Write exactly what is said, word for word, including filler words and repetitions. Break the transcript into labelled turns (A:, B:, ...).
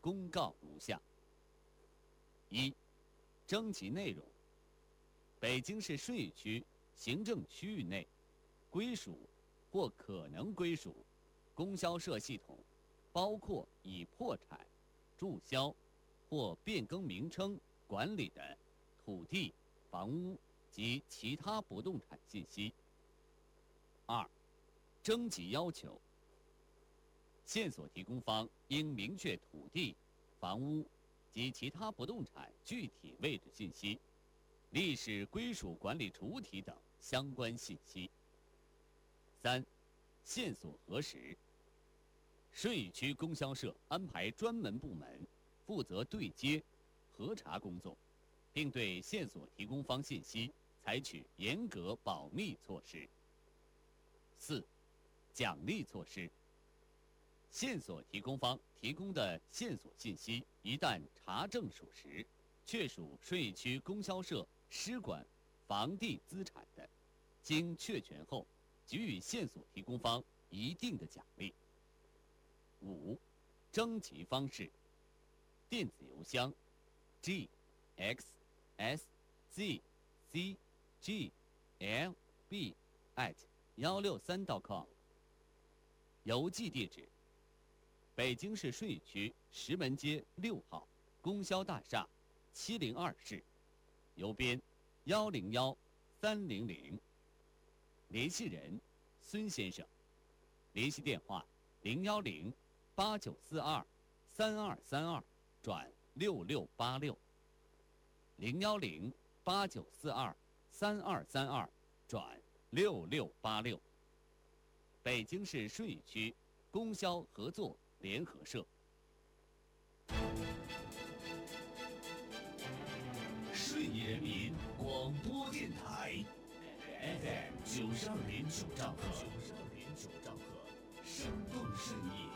A: 公告如下：一、征集内容。北京市顺义区行政区域内归属或可能归属供销社系统，包括已破产、注销或变更名称管理的土地、房屋及其他不动产信息。二、征集要求。线索提供方应明确土地、房屋及其他不动产具体位置信息、历史归属管理主体等相关信息。三、线索核实。顺义区供销社安排专门部门负责对接、核查工作，并对线索提供方信息采取严格保密措施。四、奖励措施。线索提供方提供的线索信息一旦查证属实，确属顺义区供销社施管房地资产的，经确权后，给予线索提供方一定的奖励。五、征集方式。电子邮箱 g x s z c g l b at 幺六三 .com。邮寄地址：北京市顺义区石门街六号供销大厦七零二室，邮编幺零幺三零零。联系人：孙先生。联系电话：零幺零八九四二三二三二转六六八六。零幺零八九四二三二三二转六六八六。北京市顺义区供销合作联合社。
B: 顺义人民广播电台 F M 九十二点九兆赫，九十二点九兆赫，生动顺义。